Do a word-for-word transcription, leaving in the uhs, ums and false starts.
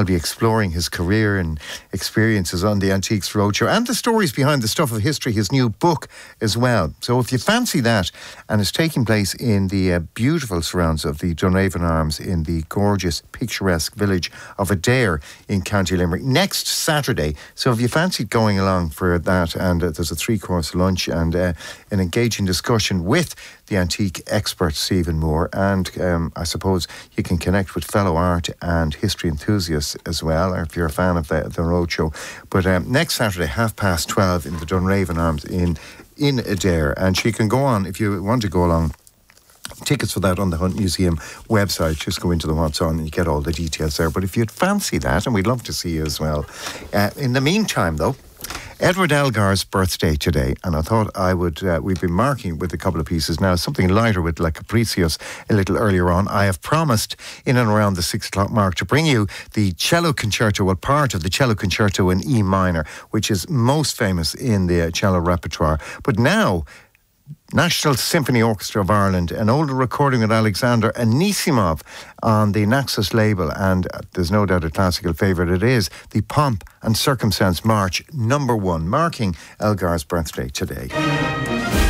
I'll be exploring his career and experiences on the Antiques Roadshow and the stories behind the stuff of history, his new book as well. So if you fancy that, and it's taking place in the uh, beautiful surrounds of the Dunraven Arms in the gorgeous, picturesque village of Adair in County Limerick next Saturday. So if you fancied going along for that, and uh, there's a three-course lunch and uh, an engaging discussion with the antique expert Stephen Moore, and um, I suppose you can connect with fellow art and history enthusiasts as well, or if you're a fan of the, the roadshow. But um, next Saturday, half past twelve in the Dunraven Arms in in Adair, and she can go on if you want to go along. Tickets for that on the Hunt Museum website. Just go into the What's On and you get all the details there. But if you'd fancy that, and we'd love to see you as well. Uh, in the meantime, though, Edward Elgar's birthday today, and I thought I would, uh, we've been marking with a couple of pieces now, something lighter with La Capricious a little earlier on. I have promised in and around the six o'clock mark to bring you the cello concerto, well, part of the cello concerto in E minor, which is most famous in the uh, cello repertoire. But now, National Symphony Orchestra of Ireland, an older recording with Alexander Anisimov on the Naxos label, and there's no doubt a classical favourite it is, the Pomp and Circumstance March number one, marking Elgar's birthday today.